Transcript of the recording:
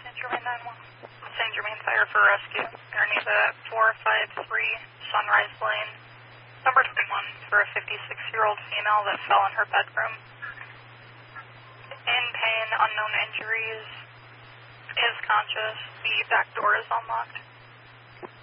St. Germain 911. St. Germain Fire for Rescue. Underneath at 453 Sunrise Lane. Number 21 for a 56-year-old female that fell in her bedroom. In pain, unknown injuries, is conscious. The back door is unlocked.